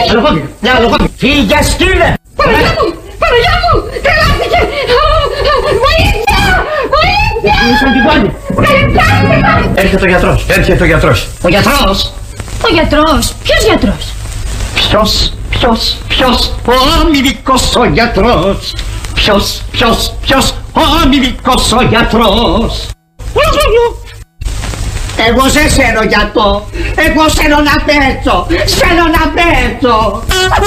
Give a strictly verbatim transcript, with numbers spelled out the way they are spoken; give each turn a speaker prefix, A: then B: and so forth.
A: Αλοχόμητα, μια αλοχόμητα. Φύγε, στείλε.
B: Παναγιά μου, Παναγιά μου, τρελάθηκε. Βοήθεια, βοήθεια.
A: Ήσαν την πόλη. Έρχεται ο γιατρός, έρχεται ο γιατρός.
B: Ο γιατρός. Ο γιατρός, ποιος γιατρός?
A: Ποιος, ποιος, ποιος, ο αμυδικός ο γιατρός. Ποιος, ποιος, ποιος, ο αμυδικός ο γιατρός. Εγώ σε σένω γιατρό, εγώ σένω να πέτσω, σένω να πέτσω.